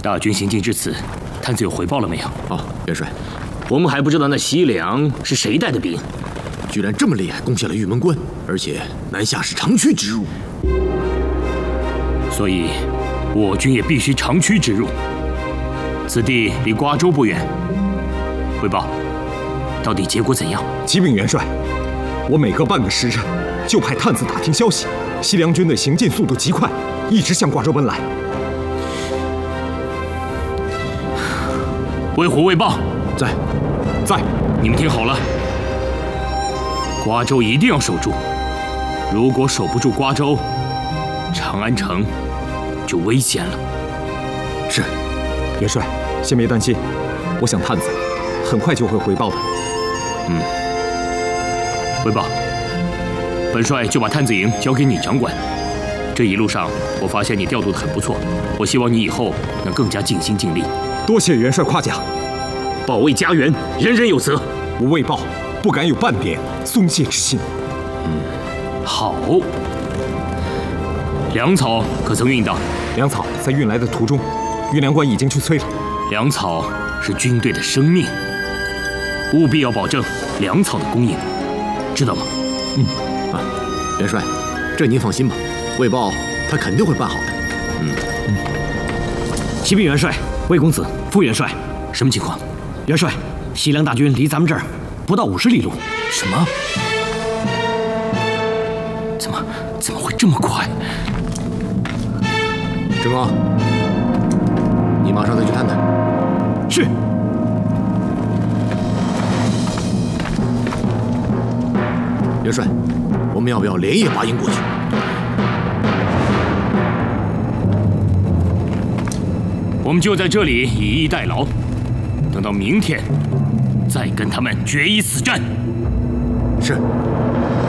大军行进至此，探子有回报了没有？ 哦，元帅， 我们还不知道那西凉是谁带的兵， 居然这么厉害，攻下了玉门关，而且南下是长驱直入， 所以我军也必须长驱直入。此地离瓜州不远。汇报，到底结果怎样？ 启禀元帅，我每隔半个时辰就派探子打听消息，西凉军的行进速度极快，一直向瓜州奔来。 魏虎卫报， 在。 你们听好了，瓜州一定要守住。如果守不住瓜州，长安城就危险了。 是， 元帅，先别担心，我想探子很快就会回报的。 汇报，本帅就把探子营交给你掌管。这一路上，我发现你调度得很不错，我希望你以后能更加尽心尽力。 多谢元帅夸奖， 保卫家园，人人有责。 我魏豹不敢有半点松懈之心。 好。粮草可曾运到？ 粮草在运来的途中，运粮官已经去催了。 粮草是军队的生命，务必要保证粮草的供应，知道吗？ 元帅，这您放心吧，魏豹他肯定会办好的。 启禀元帅，魏公子，副元帅， 什么情况？ 元帅，西凉大军离咱们这儿不到50里路。 什么？怎么会这么快？ 郑刚，你马上再去探探。 是。 元帅，我们要不要连夜拔营过去？ 我们就在这里以逸待劳，等到明天再跟他们决一死战。 是。